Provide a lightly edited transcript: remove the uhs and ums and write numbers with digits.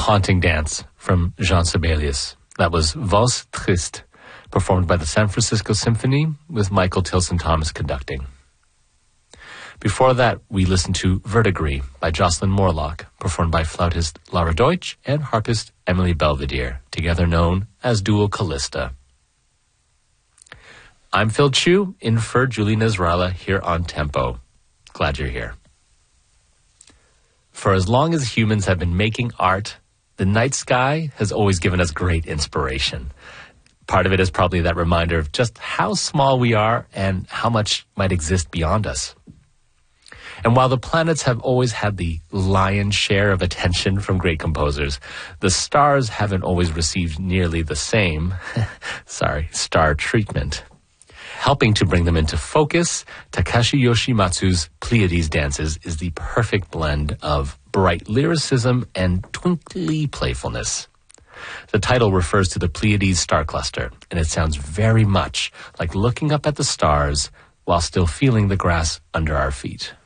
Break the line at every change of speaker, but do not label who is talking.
haunting dance from Jean Sibelius. That was Valse Triste, performed by the San Francisco Symphony with Michael Tilson Thomas conducting. Before that, we listened to Verdigris by Jocelyn Morlock, performed by flautist Laura Deutsch and harpist Emily Belvedere, together known as Duo Callista. I'm Phil Chu, in for Julie Nasrallah here on Tempo. Glad you're here. For as long as humans have been making art, the night sky has always given us great inspiration. Part of it is probably that reminder of just how small we are and how much might exist beyond us. And while the planets have always had the lion's share of attention from great composers, the stars haven't always received nearly the same, star treatment. Helping to bring them into focus, Takashi Yoshimatsu's Pleiades dances is the perfect blend of bright lyricism and twinkly playfulness. The title refers to the Pleiades star cluster, and it sounds very much like looking up at the stars while still feeling the grass under our feet.